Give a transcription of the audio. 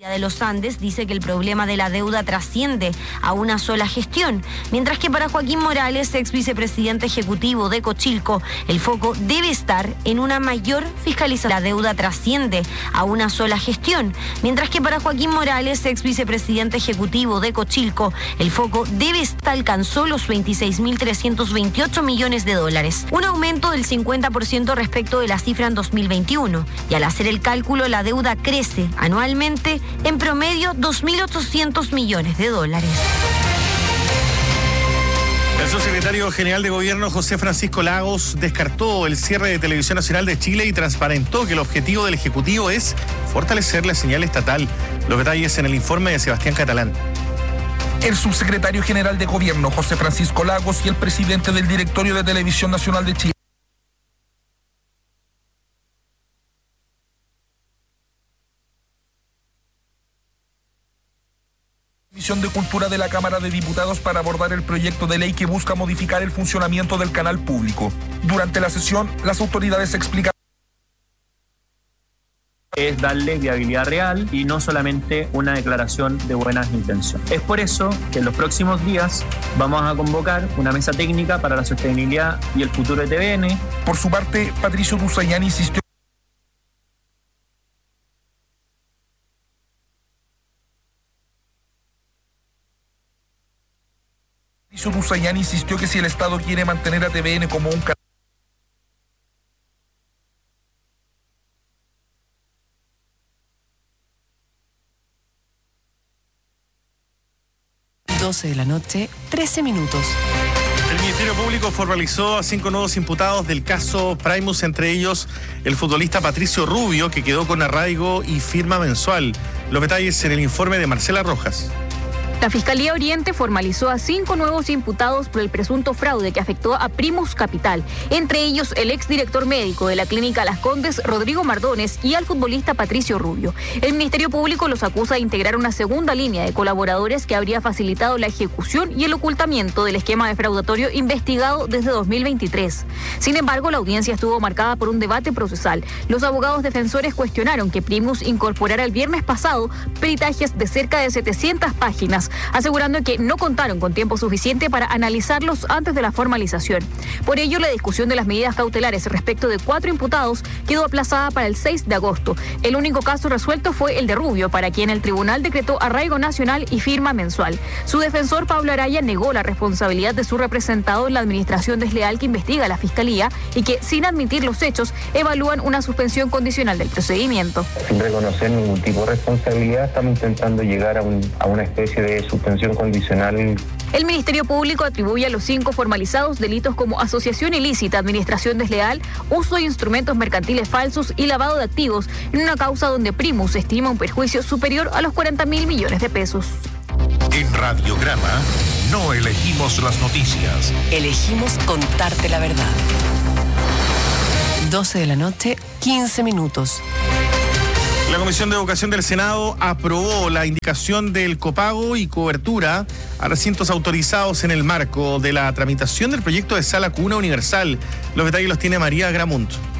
de los Andes dice que el problema de la deuda trasciende a una sola gestión, mientras que para Joaquín Morales, ex vicepresidente ejecutivo de Cochilco, el foco debe estar en una mayor fiscalización. La deuda trasciende a una sola gestión, mientras que para Joaquín Morales, ex vicepresidente ejecutivo de Cochilco, el foco debe estar alcanzó los 26.328 millones de dólares, un aumento del 50% respecto de la cifra en 2021, y al hacer el cálculo la deuda crece anualmente en promedio 2.800 millones de dólares. El subsecretario general de Gobierno, José Francisco Lagos, descartó el cierre de Televisión Nacional de Chile y transparentó que el objetivo del Ejecutivo es fortalecer la señal estatal. Los detalles en el informe de Sebastián Catalán. El subsecretario general de Gobierno, José Francisco Lagos, y el presidente del Directorio de Televisión Nacional de Chile, Comisión de Cultura de la Cámara de Diputados, para abordar el proyecto de ley que busca modificar el funcionamiento del canal público. Durante la sesión, las autoridades explicaron es darle viabilidad real y no solamente una declaración de buenas intenciones. Es por eso que en los próximos días vamos a convocar una mesa técnica para la sostenibilidad y el futuro de TVN. Por su parte, Patricio Duzayán insistió que si el Estado quiere mantener a TVN como un canal 12 de la noche, 13 minutos. El Ministerio Público formalizó a 5 nuevos imputados del caso Primus, entre ellos el futbolista Patricio Rubio, que quedó con arraigo y firma mensual. Los detalles en el informe de Marcela Rojas. La Fiscalía Oriente formalizó a 5 nuevos imputados por el presunto fraude que afectó a Primus Capital, entre ellos el exdirector médico de la Clínica Las Condes, Rodrigo Mardones, y al futbolista Patricio Rubio. El Ministerio Público los acusa de integrar una segunda línea de colaboradores que habría facilitado la ejecución y el ocultamiento del esquema defraudatorio investigado desde 2023. Sin embargo, la audiencia estuvo marcada por un debate procesal. Los abogados defensores cuestionaron que Primus incorporara el viernes pasado peritajes de cerca de 700 páginas, asegurando que no contaron con tiempo suficiente para analizarlos antes de la formalización. Por ello, la discusión de las medidas cautelares respecto de 4 imputados quedó aplazada para el 6 de agosto. El único caso resuelto fue el de Rubio, para quien el tribunal decretó arraigo nacional y firma mensual. Su defensor, Pablo Araya, negó la responsabilidad de su representado en la administración desleal que investiga la Fiscalía y que, sin admitir los hechos, evalúan una suspensión condicional del procedimiento. Sin reconocer ningún tipo de responsabilidad, estamos intentando llegar a una especie de suspensión condicional. El Ministerio Público atribuye a los 5 formalizados delitos como asociación ilícita, administración desleal, uso de instrumentos mercantiles falsos y lavado de activos, en una causa donde Primus estima un perjuicio superior a los 40.000 millones de pesos. En Radiograma no elegimos las noticias. Elegimos contarte la verdad. 12 de la noche, 15 minutos. La Comisión de Educación del Senado aprobó la indicación del copago y cobertura a recintos autorizados en el marco de la tramitación del proyecto de sala cuna universal. Los detalles los tiene María Gramunt.